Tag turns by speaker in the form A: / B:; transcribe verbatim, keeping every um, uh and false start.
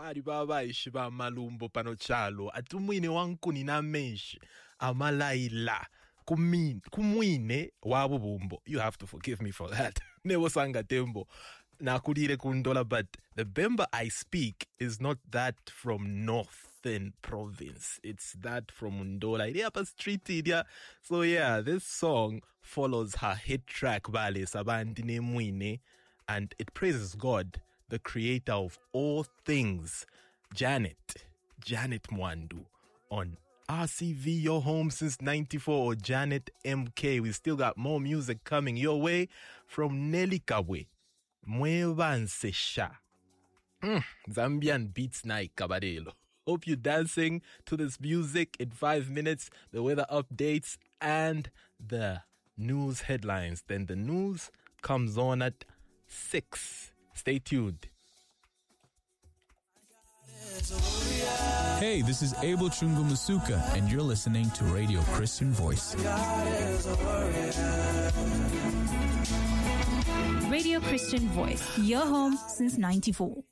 A: ari baba ishiba malumbo panochalo atumwine wangu ninameshi amalaila kumine kumwine wabubumbo. You have to forgive me for that. Never sanga tembo nakulire kundola, but the Bemba I speak is not that from Northern Province. It's that from Ndola. Iri hapa street idia. So yeah, this song follows her hit track Bale Sabandine Mwine, and it praises God, the creator of all things. Janet, Janet Mwandu on R C V, your home since ninety-four, or Janet M K. We still got more music coming your way from Nelly Kawe. Mwevansesha. Mm, Zambian beats night Kabadelo. Hope you're dancing to this music. In five minutes, the weather updates and the news headlines. Then the news comes on at six. Stay tuned.
B: Hey, this is Abel Chungu Masuka, and you're listening to Radio Christian Voice.
C: Radio Christian Voice, your home since ninety-four.